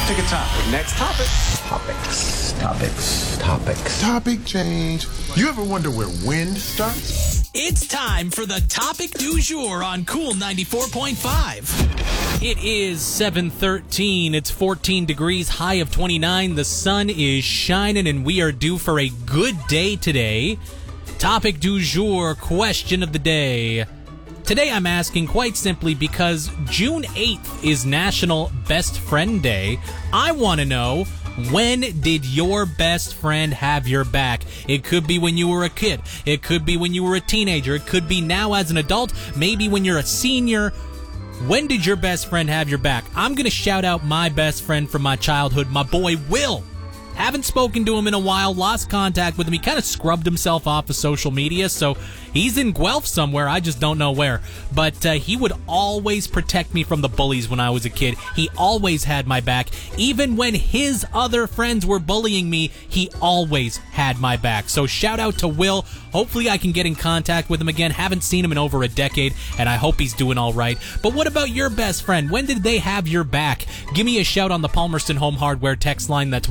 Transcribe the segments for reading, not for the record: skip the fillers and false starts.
Pick a topic. Next topic. Topics. Topic change. You ever wonder where wind starts? It's time for the topic du jour on Cool 94.5. It is 7:13. It's 14 degrees, high of 29. The sun is shining, and we are due for a good day today. Topic du jour, question of the day. Today I'm asking quite simply because June 8th is National Best Friend Day. I want to know, when did your best friend have your back? It could be when you were a kid. It could be when you were a teenager. It could be now as an adult. Maybe when you're a senior. When did your best friend have your back? I'm going to shout out my best friend from my childhood, my boy Will. Haven't spoken to him in a while, lost contact with him. He kind of scrubbed himself off of social media, so he's in Guelph somewhere. I just don't know where. But he would always protect me from the bullies when I was a kid. He always had my back. Even when his other friends were bullying me, he always had my back. So shout out to Will. Hopefully I can get in contact with him again. Haven't seen him in over a decade, and I hope he's doing all right. But what about your best friend? When did they have your back? Give me a shout on the Palmerston Home Hardware text line. That's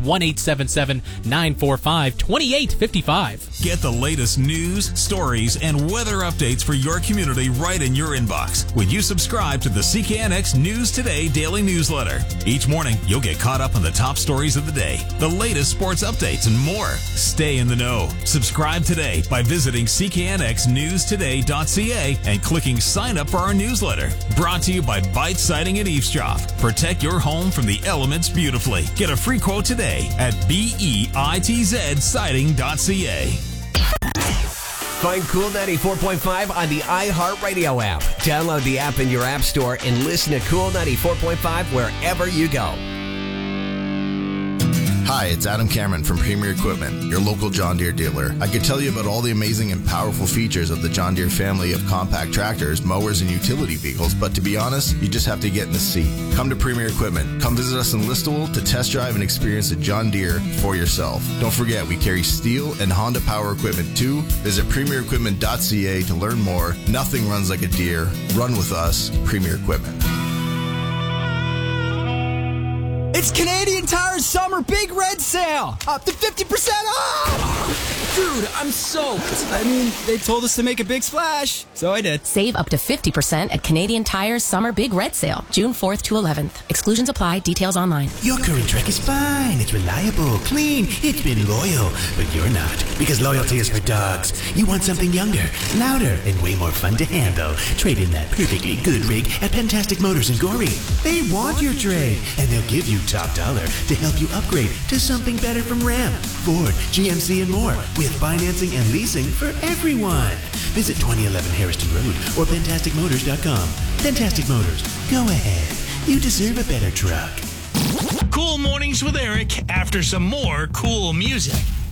1-877-945-2855. Get the latest news, stories, and weather updates for your community right in your inbox when you subscribe to the CKNX News Today daily newsletter. Each morning, you'll get caught up on the top stories of the day, the latest sports updates, and more. Stay in the know. Subscribe today by visiting cknxnewstoday.ca and clicking sign up for our newsletter. Brought to you by Bite Siding and Eavesdrop. Protect your home from the elements beautifully. Get a free quote today at BEITZsiding.ca. Find Cool 94.5 on the iHeartRadio app. Download the app in your app store and listen to Cool 94.5 wherever you go. Hi, it's Adam Cameron from Premier Equipment, your local John Deere dealer. I could tell you about all the amazing and powerful features of the John Deere family of compact tractors, mowers, and utility vehicles, but to be honest, you just have to get in the seat. Come to Premier Equipment. Come visit us in Listowel to test drive and experience a John Deere for yourself. Don't forget, we carry Steel and Honda power equipment too. Visit premierequipment.ca to learn more. Nothing runs like a Deere. Run with us, Premier Equipment. It's Canadian Tire's Summer Big Red Sale! Up to 50% off! Dude, I'm soaked. I mean, they told us to make a big splash, so I did. Save up to 50% at Canadian Tire's Summer Big Red Sale, June 4th to 11th. Exclusions apply. Details online. Your current truck is fine. It's reliable, clean. It's been loyal. But you're not, because loyalty is for dogs. You want something younger, louder, and way more fun to handle. Trade in that perfectly good rig at Fantastic Motors in Gorey. They want your trade, and they'll give you top dollar to help you upgrade to something better from Ram, Ford, GMC, and more, with financing and leasing for everyone. Visit 2011 Harrison Road or FantasticMotors.com. Fantastic Motors, go ahead. You deserve a better truck. Cool Mornings with Eric after some more cool music.